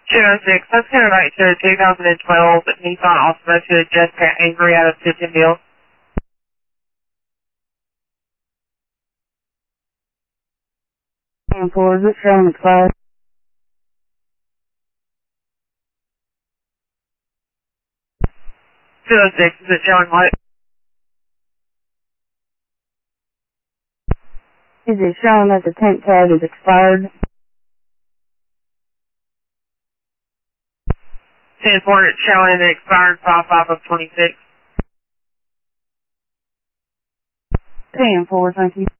206, let's go right to 2012 Nissan Altima to Jessica Angry out of Stitchenville. 4, is it showing expired? Is it showing what? Is it showing that the tank tag is expired? 10-4, it's showing the expired 5/5 of 26. 10-4, thank you.